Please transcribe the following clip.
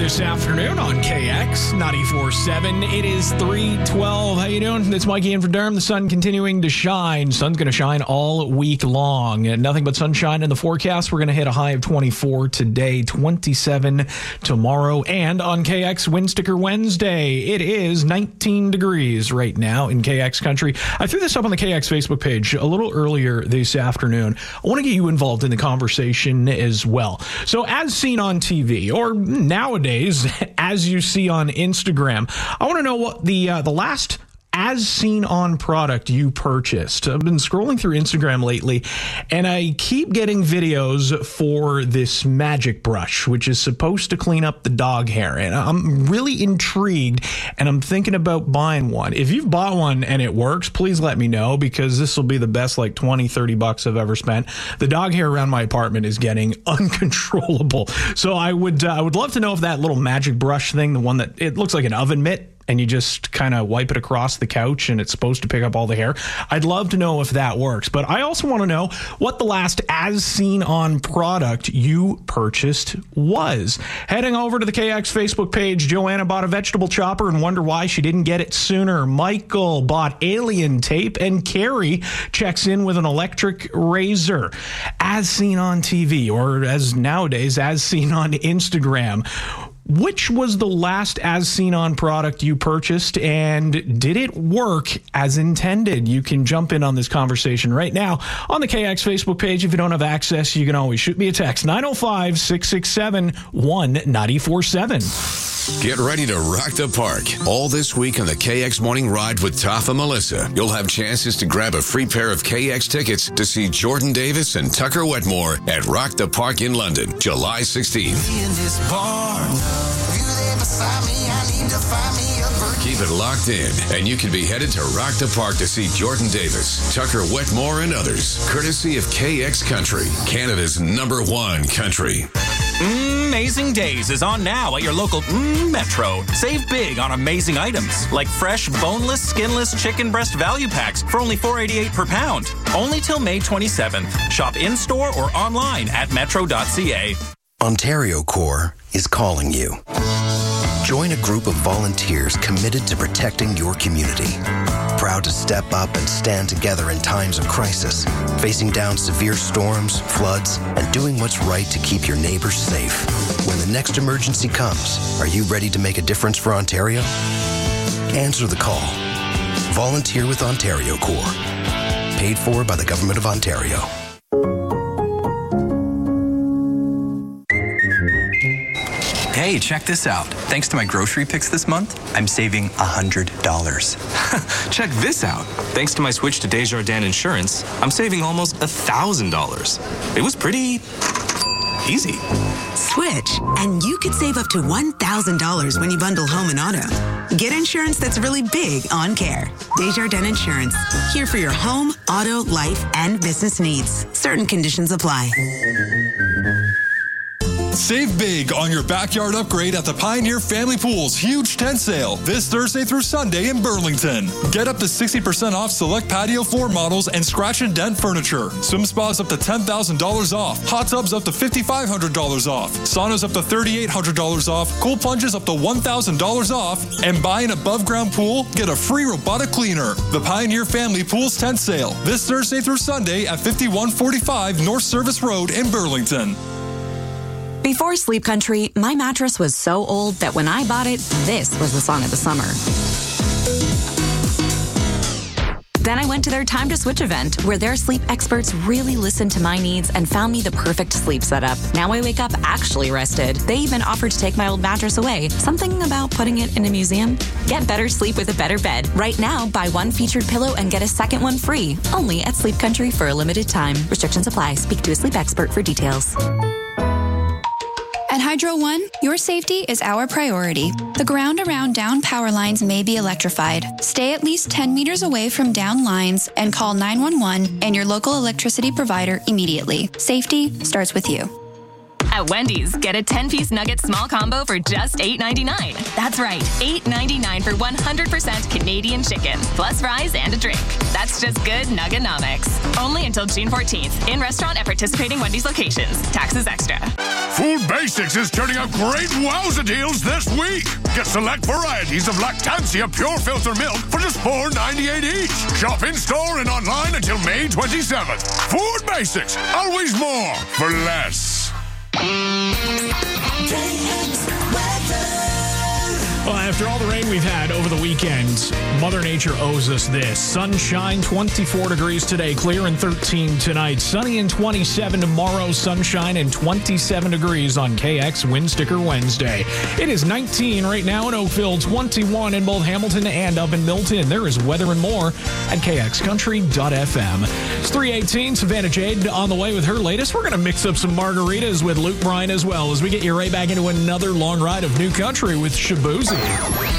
this afternoon on KX 94.7. It is 3:12. How you doing? It's Mikey in for Durham. The sun continuing to shine. Sun's going to shine all week long. Nothing but sunshine in the forecast. We're going to hit a high of 24 today, 27 tomorrow. And on KX Wind Sticker Wednesday, it is 19 degrees right now in KX country. I threw this up on the KX Facebook page a little earlier this afternoon. I want to get you involved in the conversation as well. So as seen on TV, or nowadays, as you see on Instagram, I want to know what the last as seen on product you purchased. I've been scrolling through Instagram lately, and I keep getting videos for this magic brush, which is supposed to clean up the dog hair. And I'm really intrigued, and I'm thinking about buying one. If you've bought one and it works, please let me know, because this will be the best like $20-$30 I've ever spent. The dog hair around my apartment is getting uncontrollable. So I would love to know if that little magic brush thing, the one that it looks like an oven mitt, and you just kind of wipe it across the couch and it's supposed to pick up all the hair. I'd love to know if that works. But I also want to know what the last as seen on product you purchased was. Heading over to the KX Facebook page, Joanna bought a vegetable chopper and wonder why she didn't get it sooner. Michael bought alien tape, and Carrie checks in with an electric razor. As seen on TV, or as nowadays, as seen on Instagram. Which was the last as seen on product you purchased, and did it work as intended? You can jump in on this conversation right now on the KX Facebook page. If you don't have access, you can always shoot me a text, 905-667-1947. Get ready to rock the park all this week on the KX Morning Ride with Toph and Melissa. You'll have chances to grab a free pair of KX tickets to see Jordan Davis and Tucker Wetmore at Rock the Park in London, July 16th. Keep it locked in, and you can be headed to Rock the Park to see Jordan Davis, Tucker Wetmore, and others, courtesy of KX Country, Canada's #1 country. Amazing Days is on now at your local Metro. Save big on amazing items like fresh, boneless, skinless chicken breast value packs for only $4.88 per pound. Only till May 27th. Shop in-store or online at metro.ca. Ontario Corps is calling you. Join a group of volunteers committed to protecting your community. Proud to step up and stand together in times of crisis, facing down severe storms, floods, and doing what's right to keep your neighbors safe. When the next emergency comes, are you ready to make a difference for Ontario? Answer the call. Volunteer with Ontario Corps. Paid for by the Government of Ontario. Hey, check this out. Thanks to my grocery picks this month, I'm saving $100. Check this out. Thanks to my switch to Desjardins Insurance, I'm saving almost $1,000. It was pretty easy. Switch, and you could save up to $1,000 when you bundle home and auto. Get insurance that's really big on care. Desjardins Insurance, here for your home, auto, life, and business needs. Certain conditions apply. Save big on your backyard upgrade at the Pioneer Family Pools huge tent sale this Thursday through Sunday in Burlington. Get up to 60% off select patio floor models and scratch and dent furniture. Swim spas up to $10,000 off. Hot tubs up to $5,500 off. Saunas up to $3,800 off. Cool plunges up to $1,000 off. And buy an above ground pool, get a free robotic cleaner. The Pioneer Family Pools tent sale this Thursday through Sunday at 5145 North Service Road in Burlington. Before Sleep Country, my mattress was so old that when I bought it, this was the song of the summer. Then I went to their Time to Switch event, where their sleep experts really listened to my needs and found me the perfect sleep setup. Now I wake up actually rested. They even offered to take my old mattress away. Something about putting it in a museum? Get better sleep with a better bed. Right now, buy one featured pillow and get a second one free. Only at Sleep Country for a limited time. Restrictions apply. Speak to a sleep expert for details. At Hydro One, your safety is our priority. The ground around down power lines may be electrified. Stay at least 10 meters away from down lines and call 911 and your local electricity provider immediately. Safety starts with you. At Wendy's, get a 10-piece nugget small combo for just $8.99. That's right, $8.99 for 100% Canadian chicken, plus fries and a drink. That's just good Nuggenomics. Only until June 14th. In restaurant at participating Wendy's locations. Taxes extra. Food Basics is turning out great wowza deals this week. Get select varieties of Lactancia Pure Filter Milk for just $4.98 each. Shop in-store and online until May 27th. Food Basics. Always more for less. Well, after all the rain we've had over the weekend, Mother Nature owes us this. Sunshine, 24 degrees today, clear and 13 tonight. Sunny and 27 tomorrow, sunshine and 27 degrees on KX Wind Sticker Wednesday. It is 19 right now in Oakville, 21 in both Hamilton and up in Milton. There is weather and more at kxcountry.fm. It's 3:18, Savannah Jade on the way with her latest. We're going to mix up some margaritas with Luke Bryan as well as we get you right back into another long ride of new country with Shabuzi.